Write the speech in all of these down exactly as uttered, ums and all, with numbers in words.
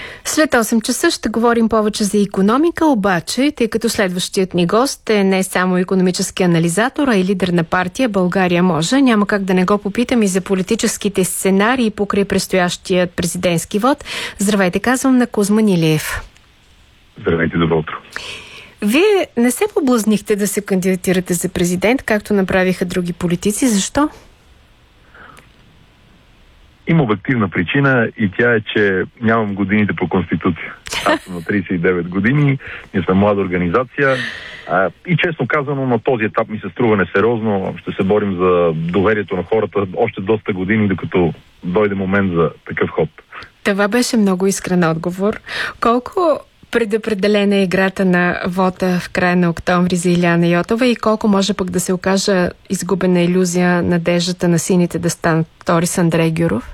След осем часа ще говорим повече за икономика, обаче, тъй като следващият ни гост е не само икономически анализатор, а и лидер на партия България може. Няма как да не го попитам и за политическите сценарии покрай предстоящия президентски вод. Здравейте, казвам на Кузман Илиев. Здравейте, добро утро. Вие не се поблъзнихте да се кандидатирате за президент, както направиха други политици. Защо? Има обективна причина и тя е, че нямам годините по Конституция. Аз съм на трийсет и девет години, ние сме млада организация а, и честно казано на този етап ми се струва несериозно. Ще се борим за доверието на хората още доста години, докато дойде момент за такъв ход. Това беше много искрен отговор. Колко предопределена е играта на вота в края на октомври за Илияна Йотова и колко може пък да се окаже изгубена илюзия надеждата на сините да станат втори с Андрей Гюров?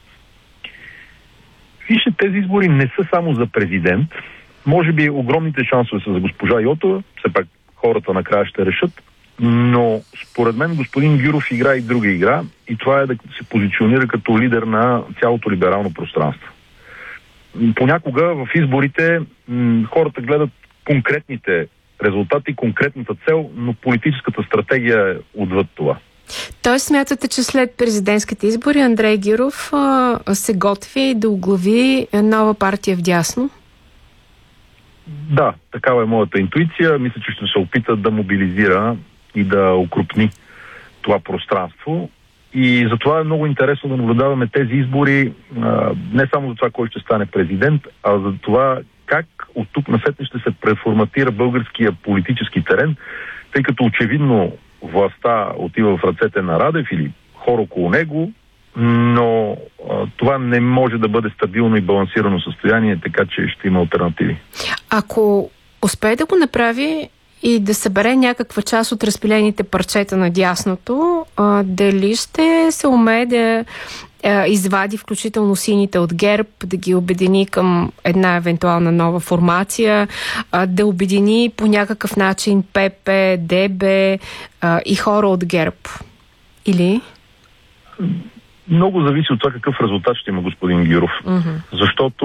Вижте, тези избори не са само за президент. Може би огромните шансове са за госпожа Йотова, все пак хората накрая ще решат, но според мен господин Гюров игра и друга игра и това е да се позиционира като лидер на цялото либерално пространство. Понякога в изборите м- хората гледат конкретните резултати, конкретната цел, но политическата стратегия е отвъд това. Тоест смятате, че след президентските избори Андрей Гюров а, се готви да оглави нова партия вдясно? Да, такава е моята интуиция. Мисля, че ще се опита да мобилизира и да укрупни това пространство. И затова е много интересно да наблюдаваме тези избори а, не само за това кой ще стане президент, а за това как от тук насетне ще се преформатира българския политически терен, тъй като очевидно властта отива в ръцете на Радев или хора около него, но а, това не може да бъде стабилно и балансирано състояние, така че ще има алтернативи. Ако успее да го направи и да събере някаква част от разпилените парчета на дясното, а, дали ще се умее да а, извади включително сините от ГЕРБ, да ги обедини към една евентуална нова формация, а, да обедини по някакъв начин ПП, ДБ а, и хора от ГЕРБ? Или? Много зависи от това какъв резултат ще има господин Гюров. Mm-hmm. Защото